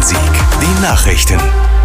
Rhein-Sieg. Die Nachrichten.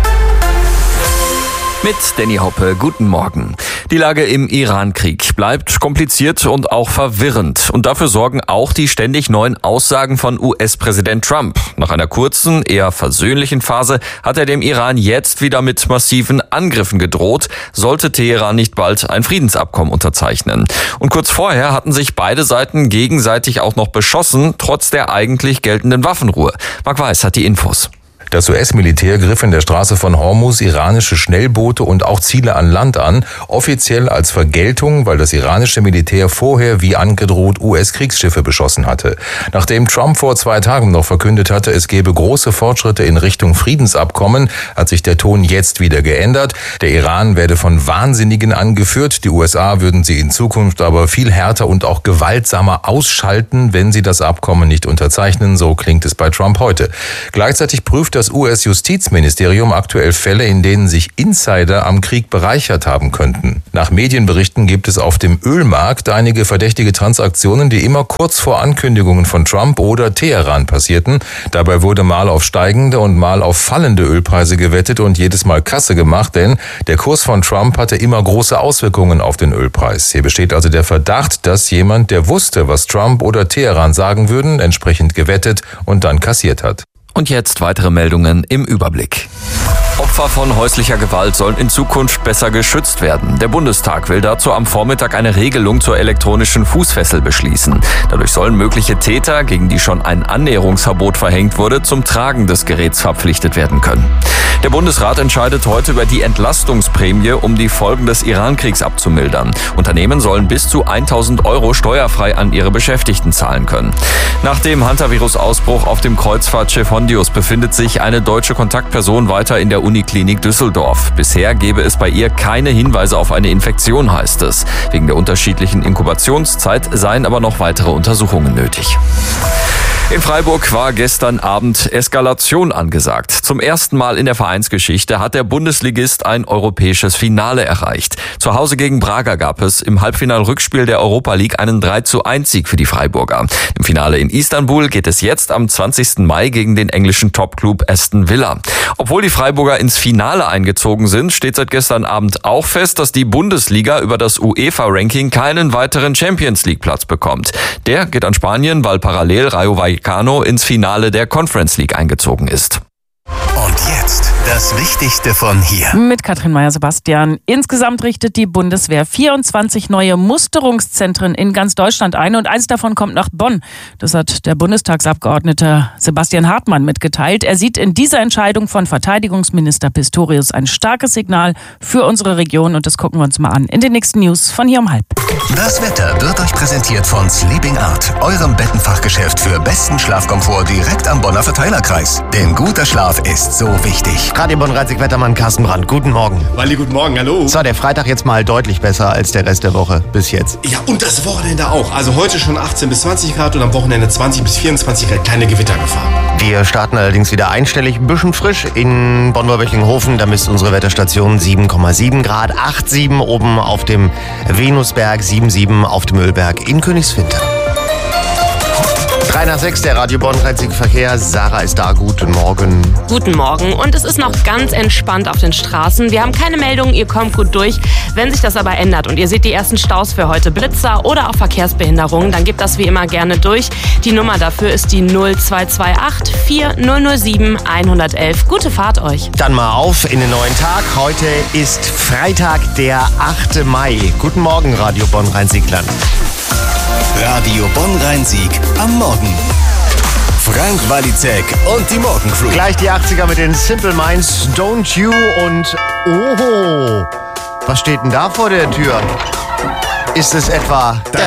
Mit Danny Hoppe, guten Morgen. Die Lage im Iran-Krieg bleibt kompliziert und auch verwirrend. Und dafür sorgen auch die ständig neuen Aussagen von US-Präsident Trump. Nach einer kurzen, eher versöhnlichen Phase hat er dem Iran jetzt wieder mit massiven Angriffen gedroht, sollte Teheran nicht bald ein Friedensabkommen unterzeichnen. Und kurz vorher hatten sich beide Seiten gegenseitig auch noch beschossen, trotz der eigentlich geltenden Waffenruhe. Marc Weiß hat die Infos. Das US-Militär griff in der Straße von Hormuz iranische Schnellboote und auch Ziele an Land an, offiziell als Vergeltung, weil das iranische Militär vorher wie angedroht US-Kriegsschiffe beschossen hatte. Nachdem Trump vor 2 Tagen noch verkündet hatte, es gebe große Fortschritte in Richtung Friedensabkommen, hat sich der Ton jetzt wieder geändert. Der Iran werde von Wahnsinnigen angeführt. Die USA würden sie in Zukunft aber viel härter und auch gewaltsamer ausschalten, wenn sie das Abkommen nicht unterzeichnen. So klingt es bei Trump heute. Gleichzeitig prüft das US-Justizministerium aktuell Fälle, in denen sich Insider am Krieg bereichert haben könnten. Nach Medienberichten gibt es auf dem Ölmarkt einige verdächtige Transaktionen, die immer kurz vor Ankündigungen von Trump oder Teheran passierten. Dabei wurde mal auf steigende und mal auf fallende Ölpreise gewettet und jedes Mal Kasse gemacht, denn der Kurs von Trump hatte immer große Auswirkungen auf den Ölpreis. Hier besteht also der Verdacht, dass jemand, der wusste, was Trump oder Teheran sagen würden, entsprechend gewettet und dann kassiert hat. Und jetzt weitere Meldungen im Überblick. Opfer von häuslicher Gewalt sollen in Zukunft besser geschützt werden. Der Bundestag will dazu am Vormittag eine Regelung zur elektronischen Fußfessel beschließen. Dadurch sollen mögliche Täter, gegen die schon ein Annäherungsverbot verhängt wurde, zum Tragen des Geräts verpflichtet werden können. Der Bundesrat entscheidet heute über die Entlastungsprämie, um die Folgen des Iran-Kriegs abzumildern. Unternehmen sollen bis zu 1.000 € steuerfrei an ihre Beschäftigten zahlen können. Nach dem Hantavirus-Ausbruch auf dem Kreuzfahrtschiff Hondius befindet sich eine deutsche Kontaktperson weiter in der Uniklinik Düsseldorf. Bisher gebe es bei ihr keine Hinweise auf eine Infektion, heißt es. Wegen der unterschiedlichen Inkubationszeit seien aber noch weitere Untersuchungen nötig. In Freiburg war gestern Abend Eskalation angesagt. Zum ersten Mal in der Vereinsgeschichte hat der Bundesligist ein europäisches Finale erreicht. Zu Hause gegen Braga gab es im Halbfinal-Rückspiel der Europa League einen 3:1-Sieg für die Freiburger. Im Finale in Istanbul geht es jetzt am 20. Mai gegen den englischen Topclub Aston Villa. Obwohl die Freiburger ins Finale eingezogen sind, steht seit gestern Abend auch fest, dass die Bundesliga über das UEFA-Ranking keinen weiteren Champions-League-Platz bekommt. Der geht an Spanien, weil parallel Rayo Vallecano ins Finale der Conference League eingezogen ist. Und jetzt das Wichtigste von hier. Mit Katrin Meyer-Sebastian. Insgesamt richtet die Bundeswehr 24 neue Musterungszentren in ganz Deutschland ein und eins davon kommt nach Bonn. Das hat der Bundestagsabgeordnete Sebastian Hartmann mitgeteilt. Er sieht in dieser Entscheidung von Verteidigungsminister Pistorius ein starkes Signal für unsere Region und das gucken wir uns mal an in den nächsten News von hier um 12:30. Das Wetter wird euch präsentiert von Sleeping Art, eurem Bettenfachgeschäft für besten Schlafkomfort direkt am Bonner Verteilerkreis. Denn guter Schlaf ist so wichtig. Radio Bonn-Rhein-Sieg-Wettermann Carsten Brandt. Guten Morgen. Walli, guten Morgen, hallo. So, der Freitag jetzt mal deutlich besser als der Rest der Woche bis jetzt. Ja, und das Wochenende auch. Also heute schon 18 bis 20 Grad und am Wochenende 20 bis 24 Grad, kleine Gewittergefahr. Wir starten allerdings wieder einstellig, ein bisschen frisch in Bonn-Böcklinghofen. Da misst unsere Wetterstation 7,7 Grad, 8,7 oben auf dem Venusberg, 7,7 auf dem Müllberg in Königswinter. 3 nach 6, der Radio Bonn-Rhein-Sieg-Verkehr. Sarah ist da, guten Morgen. Guten Morgen und es ist noch ganz entspannt auf den Straßen. Wir haben keine Meldungen, ihr kommt gut durch. Wenn sich das aber ändert und ihr seht die ersten Staus für heute, Blitzer oder auch Verkehrsbehinderungen, dann gebt das wie immer gerne durch. Die Nummer dafür ist die 0228 4007 111. Gute Fahrt euch. Dann mal auf in den neuen Tag. Heute ist Freitag, der 8. Mai. Guten Morgen, Radio Bonn-Rhein-Siegland. Radio Bonn-Rhein-Sieg am Morgen. Frank Walizek und die Morgencrew. Gleich die 80er mit den Simple Minds, Don't You und Oh. Was steht denn da vor der Tür? Ist es etwa...